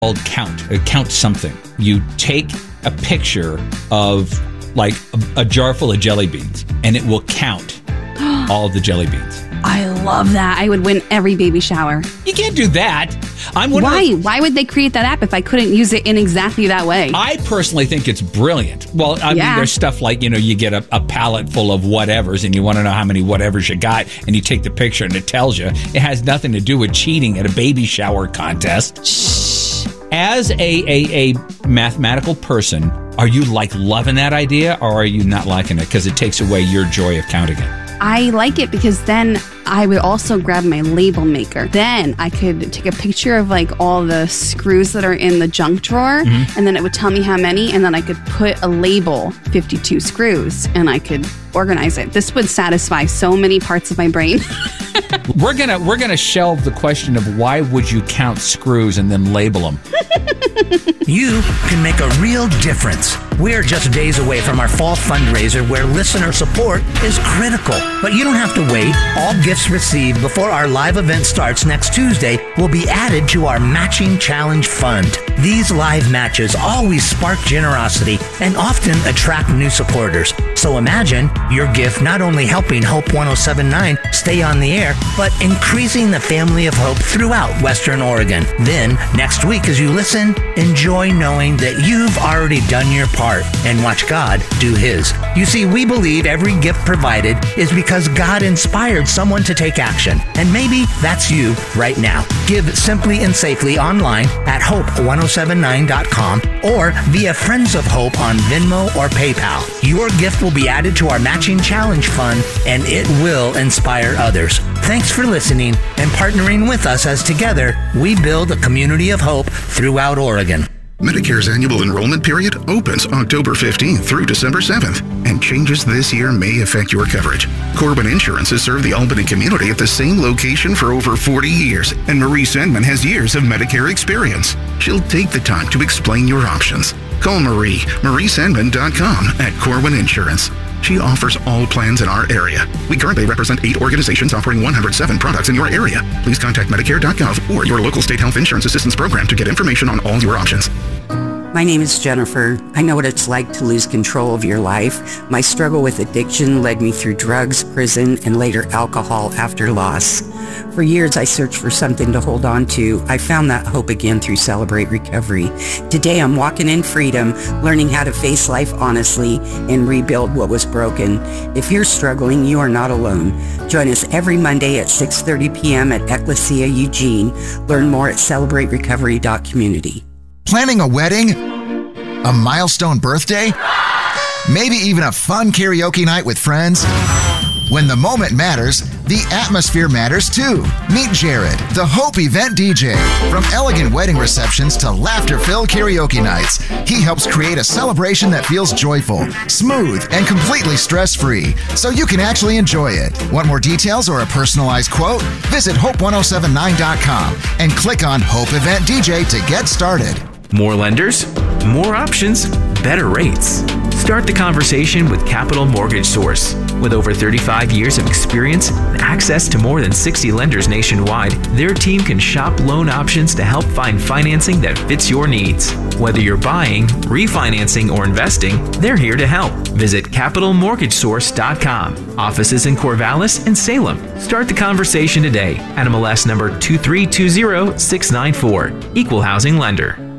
called Count something. You take a picture of like a jar full of jelly beans, and it will count all of the jelly beans. I love that. I would win every baby shower. You can't do that. Why? Why would they create that app if I couldn't use it in exactly that way? I personally think it's brilliant. Well, I mean, there's stuff like, you get a pallet full of whatevers and you want to know how many whatevers you got, and you take the picture and it tells you. It has nothing to do with cheating at a baby shower contest. Shh. As a mathematical person, are you like loving that idea, or are you not liking it because it takes away your joy of counting it? I like it because then I would also grab my label maker. Then I could take a picture of like all the screws that are in the junk drawer, and then it would tell me how many, and then I could put a label, 52 screws, and I could organize it. This would satisfy so many parts of my brain. We're gonna shelve the question of why would you count screws and then label them. You can make a real difference. We're just days away from our fall fundraiser where listener support is critical. But you don't have to wait. All gifts received before our live event starts next Tuesday will be added to our Matching Challenge Fund. These live matches always spark generosity and often attract new supporters. So imagine your gift not only helping Hope 1079 stay on the air, but increasing the family of hope throughout Western Oregon. Then, next week as you listen, enjoy knowing that you've already done your part and watch God do His. You see, we believe every gift provided is because God inspired someone to take action. And maybe that's you right now. Give simply and safely online at hope1079.com or via Friends of Hope on Venmo or PayPal. Your gift will be added to our Matching Challenge Fund, and it will inspire others. Thanks for listening and partnering with us as together we build a community of hope throughout Oregon. Medicare's annual enrollment period opens October 15th through December 7th, and changes this year may affect your coverage. Corbin Insurance has served the Albany community at the same location for over 40 years, and Marie Sandman has years of Medicare experience. She'll take the time to explain your options. Call Marie, mariesandman.com at Corbin Insurance. She offers all plans in our area. We currently represent 8 organizations offering 107 products in your area. Please contact Medicare.gov or your local state health insurance assistance program to get information on all your options. My name is Jennifer. I know what it's like to lose control of your life. My struggle with addiction led me through drugs, prison, and later alcohol after loss. For years, I searched for something to hold on to. I found that hope again through Celebrate Recovery. Today, I'm walking in freedom, learning how to face life honestly and rebuild what was broken. If you're struggling, you are not alone. Join us every Monday at 6:30 p.m. at Ecclesia Eugene. Learn more at celebraterecovery.community. Planning a wedding? A milestone birthday? Maybe even a fun karaoke night with friends? When the moment matters, the atmosphere matters too. Meet Jared, the Hope Event DJ. From elegant wedding receptions to laughter-filled karaoke nights, he helps create a celebration that feels joyful, smooth, and completely stress-free, so you can actually enjoy it. Want more details or a personalized quote? Visit hope1079.com and click on Hope Event DJ to get started. More lenders, more options, better rates. Start the conversation with Capital Mortgage Source. With over 35 years of experience and access to more than 60 lenders nationwide, their team can shop loan options to help find financing that fits your needs. Whether you're buying, refinancing, or investing, they're here to help. Visit CapitalMortgageSource.com. Offices in Corvallis and Salem. Start the conversation today. NMLS number 2320694. Equal Housing Lender.